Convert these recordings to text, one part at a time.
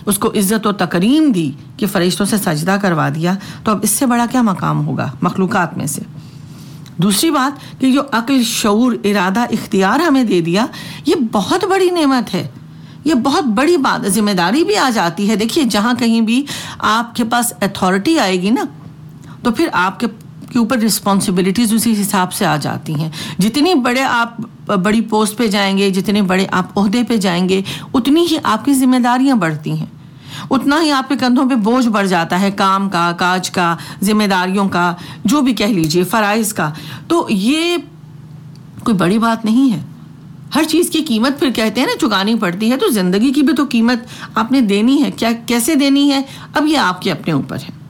اس کو عزت و تکریم دی کہ فرشتوں سے سجدہ کروا دیا، تو اب اس سے بڑا کیا مقام ہوگا مخلوقات میں سے؟ دوسری بات کہ جو عقل، شعور، ارادہ، اختیار ہمیں دے دیا، یہ بہت بڑی نعمت ہے، یہ بہت بڑی بات، ذمہ داری بھی آ جاتی ہے۔ دیکھیے جہاں کہیں بھی آپ کے پاس اتھارٹی آئے گی نا، تو پھر آپ کے اوپر رسپانسبلٹیز اسی حساب سے آ جاتی ہیں۔ جتنی بڑے آپ بڑی پوسٹ پہ جائیں گے، جتنے بڑے آپ عہدے پہ جائیں گے، اتنی ہی آپ کی ذمہ داریاں بڑھتی ہیں، اتنا ہی آپ کے کندھوں پہ بوجھ بڑھ جاتا ہے، کام کا، کاج کا، ذمہ داریوں کا، جو بھی کہہ لیجئے، فرائض کا۔ تو یہ کوئی بڑی بات نہیں ہے۔ ہر چیز کی قیمت پھر کہتے ہیں نا چکانی پڑتی ہے، تو زندگی کی بھی تو قیمت آپ نے دینی ہے۔ کیسے دینی ہے، اب یہ آپ کے اپنے اوپر ہے۔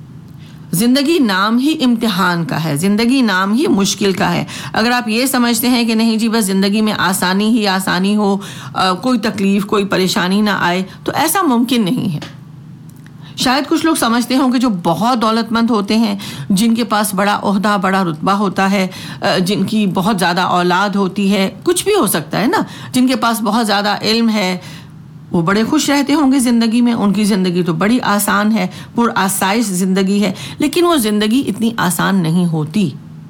زندگی نام ہی امتحان کا ہے، زندگی نام ہی مشکل کا ہے۔ اگر آپ یہ سمجھتے ہیں کہ نہیں جی بس زندگی میں آسانی ہی آسانی ہو، کوئی تکلیف، کوئی پریشانی نہ آئے، تو ایسا ممکن نہیں ہے۔ شاید کچھ لوگ سمجھتے ہوں کہ جو بہت دولت مند ہوتے ہیں، جن کے پاس بڑا عہدہ، بڑا رتبہ ہوتا ہے، جن کی بہت زیادہ اولاد ہوتی ہے، کچھ بھی ہو سکتا ہے نا، جن کے پاس بہت زیادہ علم ہے، وہ بڑے خوش رہتے ہوں گے زندگی میں، ان کی زندگی تو بڑی آسان ہے، پر آسائش زندگی ہے۔ لیکن وہ زندگی اتنی آسان نہیں ہوتی،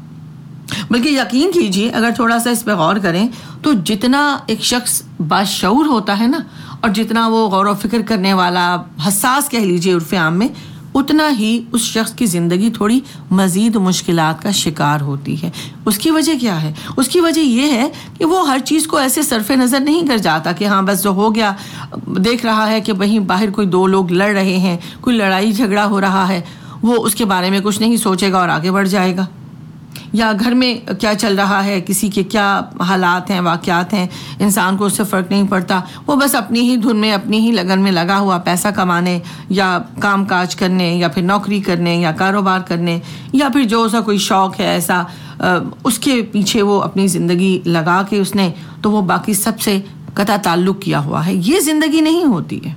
بلکہ یقین کیجئے اگر تھوڑا سا اس پہ غور کریں تو جتنا ایک شخص باشعور ہوتا ہے نا، اور جتنا وہ غور و فکر کرنے والا، حساس کہہ لیجئے عرف عام میں، اتنا ہی اس شخص کی زندگی تھوڑی مزید مشکلات کا شکار ہوتی ہے۔ اس کی وجہ کیا ہے؟ اس کی وجہ یہ ہے کہ وہ ہر چیز کو ایسے صرف نظر نہیں کر جاتا کہ ہاں بس جو ہو گیا، دیکھ رہا ہے کہ وہیں باہر کوئی دو لوگ لڑ رہے ہیں، کوئی لڑائی جھگڑا ہو رہا ہے، وہ اس کے بارے میں کچھ نہیں سوچے گا اور آگے بڑھ جائے گا۔ یا گھر میں کیا چل رہا ہے، کسی کے کیا حالات ہیں، واقعات ہیں، انسان کو اس سے فرق نہیں پڑتا، وہ بس اپنی ہی دھن میں، اپنی ہی لگن میں لگا ہوا، پیسہ کمانے یا کام کاج کرنے یا پھر نوکری کرنے یا کاروبار کرنے یا پھر جو سا کوئی شوق ہے ایسا، اس کے پیچھے وہ اپنی زندگی لگا کے اس نے تو وہ باقی سب سے قطع تعلق کیا ہوا ہے۔ یہ زندگی نہیں ہوتی ہے۔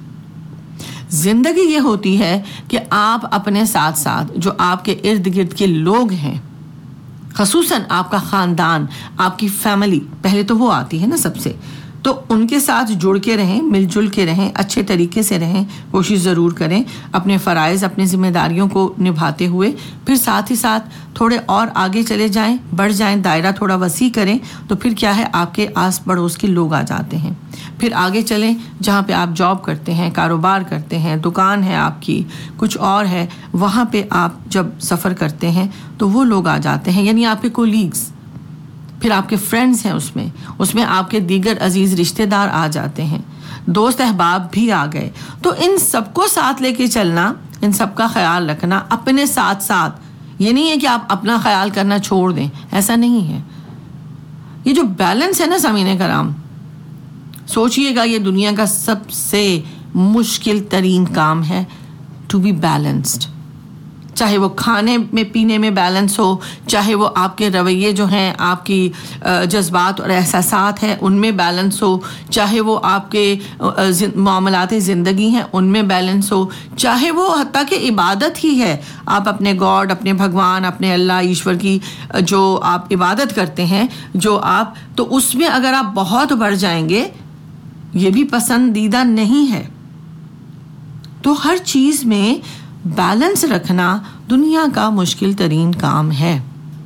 زندگی یہ ہوتی ہے کہ آپ اپنے ساتھ ساتھ جو آپ کے ارد گرد کے لوگ ہیں، خصوصاً آپ کا خاندان، آپ کی فیملی، پہلے تو وہ آتی ہے نا سب سے، تو ان کے ساتھ جڑ کے رہیں، مل جل کے رہیں، اچھے طریقے سے رہیں، کوشش ضرور کریں اپنے فرائض، اپنی ذمہ داریوں کو نبھاتے ہوئے، پھر ساتھ ہی ساتھ تھوڑے اور آگے چلے جائیں، بڑھ جائیں، دائرہ تھوڑا وسیع کریں، تو پھر کیا ہے آپ کے آس پڑوس کے لوگ آ جاتے ہیں۔ پھر آگے چلیں، جہاں پہ آپ جاب کرتے ہیں، کاروبار کرتے ہیں، دکان ہے آپ کی، کچھ اور ہے، وہاں پہ آپ جب سفر کرتے ہیں تو وہ لوگ آ جاتے ہیں، یعنی آپ کے کولیگز، پھر آپ کے فرینڈز ہیں، اس میں آپ کے دیگر عزیز رشتہ دار آ جاتے ہیں، دوست احباب بھی آ گئے۔ تو ان سب کو ساتھ لے کے چلنا، ان سب کا خیال رکھنا اپنے ساتھ ساتھ، یہ نہیں ہے کہ آپ اپنا خیال کرنا چھوڑ دیں، ایسا نہیں ہے۔ یہ جو بیلنس ہے نا سامعین کرام، سوچئے گا یہ دنیا کا سب سے مشکل ترین کام ہے، ٹو بی بیلنسڈ۔ چاہے وہ کھانے میں پینے میں بیلنس ہو، چاہے وہ آپ کے رویے جو ہیں، آپ کی جذبات اور احساسات ہیں ان میں بیلنس ہو، چاہے وہ آپ کے معاملات زندگی ہیں ان میں بیلنس ہو، چاہے وہ حتیٰ کہ عبادت ہی ہے، آپ اپنے گاڈ، اپنے بھگوان، اپنے اللہ ایشور کی جو آپ عبادت کرتے ہیں، جو آپ، تو اس میں اگر آپ بہت بڑھ جائیں گے، یہ بھی پسندیدہ نہیں ہے۔ تو ہر چیز میں بیلنس رکھنا دنیا کا مشکل ترین کام ہے۔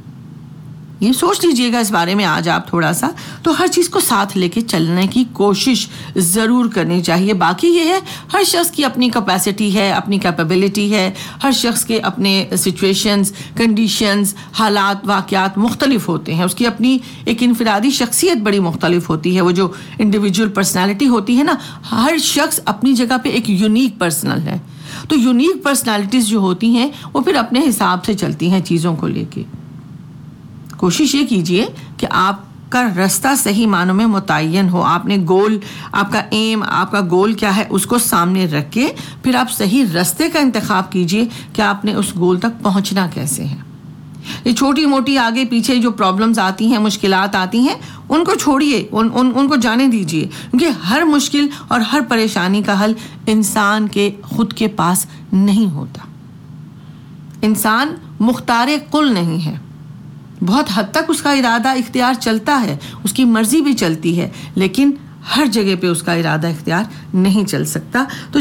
یہ سوچ لیجئے گا اس بارے میں آج آپ تھوڑا سا، تو ہر چیز کو ساتھ لے کے چلنے کی کوشش ضرور کرنی چاہیے۔ باقی یہ ہے ہر شخص کی اپنی کیپیسٹی ہے، اپنی کیپیبلٹی ہے، ہر شخص کے اپنے سچویشنز، کنڈیشنز، حالات، واقعات مختلف ہوتے ہیں، اس کی اپنی ایک انفرادی شخصیت بڑی مختلف ہوتی ہے، وہ جو انڈیویجول پرسنالٹی ہوتی ہے نا، ہر شخص اپنی جگہ پہ ایک یونیک پرسنل ہے۔ تو یونیک پرسنالٹیز جو ہوتی ہیں وہ پھر اپنے حساب سے چلتی ہیں چیزوں کو لے کے۔ کوشش یہ کیجئے کہ آپ کا رستہ صحیح معنوں میں متعین ہو، آپ نے گول، آپ کا ایم، آپ کا گول کیا ہے اس کو سامنے رکھ کے پھر آپ صحیح رستے کا انتخاب کیجئے کہ آپ نے اس گول تک پہنچنا کیسے ہے۔ یہ چھوٹی موٹی آگے پیچھے جو پرابلمز آتی ہیں، مشکلات آتی ہیں، ان کو چھوڑیے، ان کو جانے دیجئے، کیونکہ ہر مشکل اور ہر پریشانی کا حل انسان کے خود کے پاس نہیں ہوتا۔ انسان مختار کل نہیں ہے، بہت حد تک اس کا ارادہ اختیار چلتا ہے، اس کی مرضی بھی چلتی ہے، لیکن ہر جگہ پہ اس کا ارادہ اختیار نہیں چل سکتا۔ تو